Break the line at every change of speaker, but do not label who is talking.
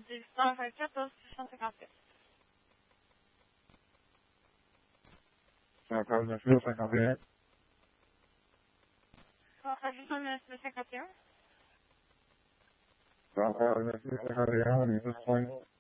14 651.
Ça parle de fil 51.
Ajustement de 51.
Ça parle de fil 51, on est juste